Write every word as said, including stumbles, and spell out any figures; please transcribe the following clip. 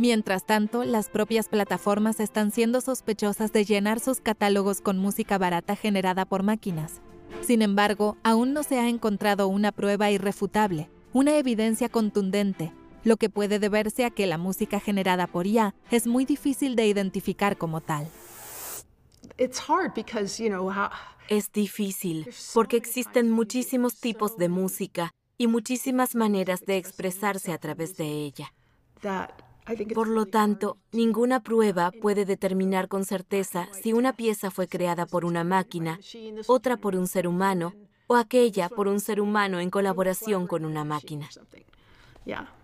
Mientras tanto, las propias plataformas están siendo sospechosas de llenar sus catálogos con música barata generada por máquinas. Sin embargo, aún no se ha encontrado una prueba irrefutable, una evidencia contundente, lo que puede deberse a que la música generada por I A es muy difícil de identificar como tal. Es difícil porque existen muchísimos tipos de música y muchísimas maneras de expresarse a través de ella. Por lo tanto, ninguna prueba puede determinar con certeza si una pieza fue creada por una máquina, otra por un ser humano, o aquella por un ser humano en colaboración con una máquina.